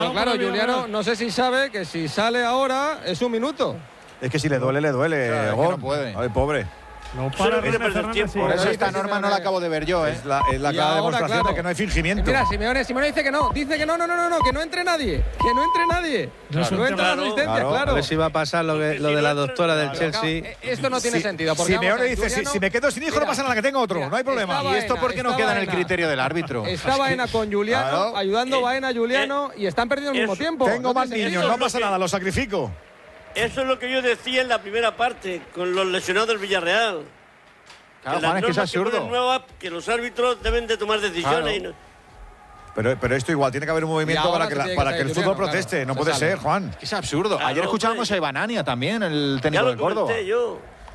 Pero claro, Juliano, no sé si sabe que si sale ahora es un minuto. Es que si le duele, le duele. Claro, es que no puede. Ay, pobre. No para Fernández. Por eso esta norma no la acabo de ver yo, ¿eh? Es la clara demostración de que no hay fingimiento. Mira, Simeone dice que no. Dice que no, que no entre nadie. Que no entre nadie. Claro. No entra la asistencia, claro. A ver si va a pasar lo de la doctora del Chelsea. Esto no tiene sentido. Porque Simeone dice, si me quedo sin hijo no pasa nada, que tengo otro. No hay problema. ¿Y esto por qué no queda en el criterio del árbitro? Está Baena con Juliano, ayudando Baena a Juliano y están perdiendo al mismo tiempo. Tengo más niños, no pasa nada, lo sacrifico. Eso es lo que yo decía en la primera parte, con los lesionados del Villarreal. Claro, Juan, es que es absurdo. Que los árbitros deben de tomar decisiones. Claro. Pero esto igual, tiene que haber un movimiento para que el fútbol proteste. No puede ser, Juan. Es que es absurdo. Claro, ayer escuchábamos a Ibanania también, el técnico del Córdoba. Ya lo comenté yo.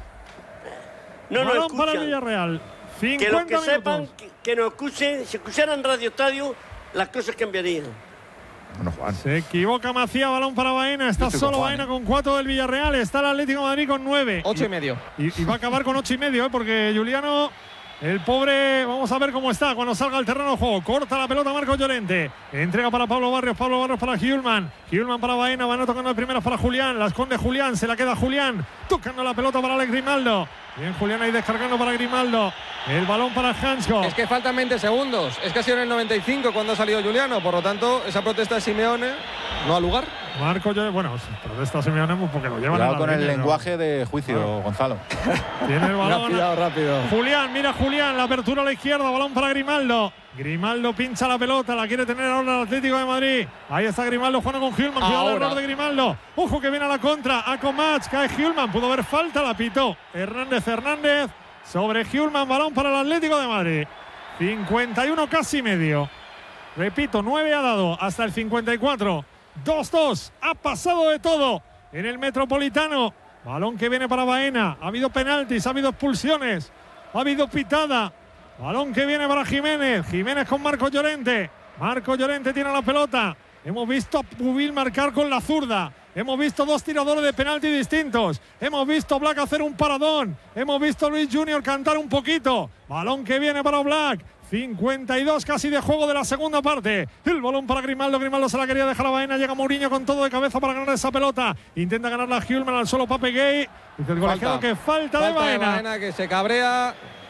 No Balón para el escuchan. Villarreal. 50 Que los que minutos. sepan, que nos escuchen, si escucharan Radio Estadio, las cosas cambiarían. Bueno, Juan. Se equivoca Macías, balón para Baena. Está solo Baena con 4 del Villarreal. Está el Atlético de Madrid con 9. 8,5. Y va a acabar con 8,5, porque Juliano, el pobre, vamos a ver cómo está cuando salga al terreno de juego. Corta la pelota Marcos Llorente. Entrega para Pablo Barrios para Hjulman. Hjulman para Baena. Baena tocando de primeras para Julián. La esconde Julián. Se la queda Julián. Tocando la pelota para Alex Grimaldo. Bien, Julián ahí descargando para Grimaldo. El balón para Hansko. Es que faltan 20 segundos. Es que ha sido en el 95 cuando ha salido Juliano. Por lo tanto, esa protesta de Simeone no ha lugar. Marco Llorente, bueno, protesta Simeone porque lo llevan a la con el línea, lenguaje de juicio, Gonzalo. Tiene el balón. Rápido. Julián, mira Julián, la apertura a la izquierda, balón para Grimaldo. Grimaldo pincha la pelota, la quiere tener ahora el Atlético de Madrid. Ahí está Grimaldo jugando con Hjulman. Cuidado el error de Grimaldo. Ojo que viene a la contra. A Comatch, cae Hjulman. Pudo haber falta, la pitó Hernández sobre Hjulman. Balón para el Atlético de Madrid. 51 casi medio. Repito, 9 ha dado hasta el 54. 2-2. Ha pasado de todo en el Metropolitano. Balón que viene para Baena. Ha habido penaltis, ha habido expulsiones, ha habido pitada. Balón que viene para Jiménez. Jiménez con Marcos Llorente. Marcos Llorente tiene la pelota. Hemos visto a Pubil marcar con la zurda. Hemos visto dos tiradores de penalti distintos. Hemos visto a Black hacer un paradón. Hemos visto a Luis Junior cantar un poquito. Balón que viene para Black. 52 casi de juego de la segunda parte. El balón para Grimaldo. Grimaldo se la quería dejar a Baena. Llega Mourinho con todo de cabeza para ganar esa pelota. Intenta ganarla Hjulman al solo Pape Gay. Dice el colegiado que falta de Baena. Que se cabrea.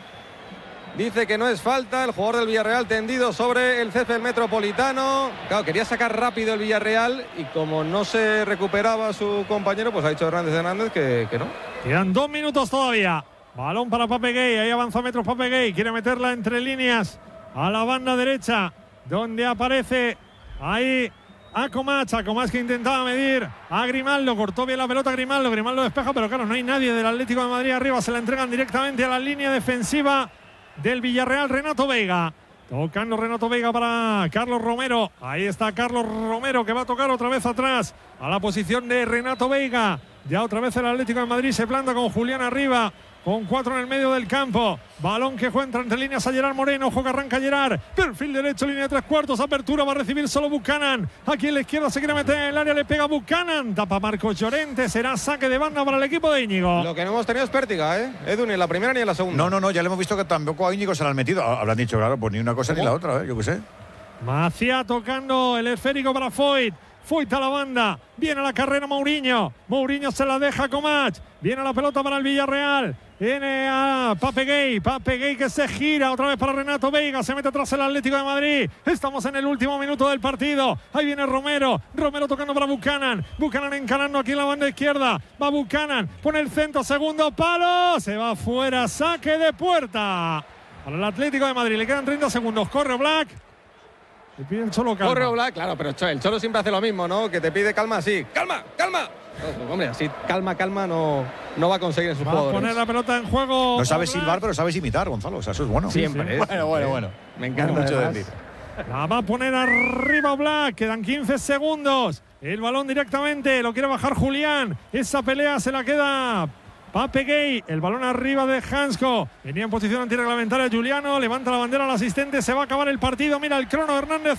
Dice que no es falta. El jugador del Villarreal tendido sobre el césped Metropolitano. Claro, quería sacar rápido el Villarreal y como no se recuperaba su compañero, pues ha dicho Hernández que no. Quedan 2 minutos todavía. Balón para Pape Gay. Ahí avanza metros Pape Gay. Quiere meterla entre líneas a la banda derecha, donde aparece ahí a Comatch que intentaba medir a Grimaldo. Cortó bien la pelota Grimaldo. Grimaldo despeja, pero claro, no hay nadie del Atlético de Madrid arriba. Se la entregan directamente a la línea defensiva del Villarreal. Renato Veiga. Tocando Renato Veiga para Carlos Romero. Ahí está Carlos Romero que va a tocar otra vez atrás a la posición de Renato Veiga. Ya otra vez el Atlético de Madrid se planta con Julián arriba, con 4 en el medio del campo. Balón que juega entre líneas a Gerard Moreno. Ojo que arranca Gerard. Perfil derecho, línea de 3/4. Apertura va a recibir solo Buchanan. Aquí en la izquierda se quiere meter en el área. Le pega Buchanan. Tapa Marcos Llorente. Será saque de banda para el equipo de Íñigo. Lo que no hemos tenido es pértiga, Edu, ni en la primera ni en la segunda. No, ya le hemos visto que tampoco a Íñigo se la han metido. Habrán dicho, claro, pues ni una cosa ni la otra, yo qué sé. Macías tocando el esférico para Foyt. Foyt a la banda. Viene a la carrera Mourinho. Mourinho se la deja a Comatch. Viene a la pelota para el Villarreal. Viene a Pape Gay. Pape Gay que se gira otra vez para Renato Veiga. Se mete atrás el Atlético de Madrid. Estamos en el último minuto del partido. Ahí viene Romero. Romero tocando para Buchanan. Buchanan encarando aquí en la banda izquierda. Va Buchanan. Pone el centro. Segundo palo. Se va fuera. Saque de puerta para el Atlético de Madrid. Le quedan 30 segundos. Corre Black. Le pide el Cholo calma. Corre Black, claro, pero el Cholo siempre hace lo mismo, ¿no? Que te pide calma así. ¡Calma! Hombre, así calma no va a conseguir en sus jugadores. Va a poner la pelota en juego. No sabes silbar, pero sabes imitar, Gonzalo. O sea, eso es bueno. Siempre. Sí. Bueno. Me encanta mucho decir. La va a poner arriba Black. Quedan 15 segundos. El balón directamente. Lo quiere bajar Julián. Esa pelea se la queda Pape Gay. El balón arriba de Hansko. Venía en posición antirreglamentaria Juliano. Levanta la bandera al asistente. Se va a acabar el partido. Mira el crono Hernández.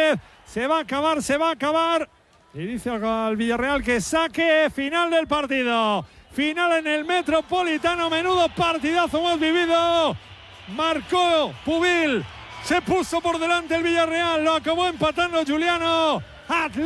Se va a acabar. Y dice al Villarreal que saque. Final del partido. Final en el Metropolitano. Menudo partidazo hemos vivido. Marcó Pubil. Se puso por delante el Villarreal. Lo acabó empatando Juliano.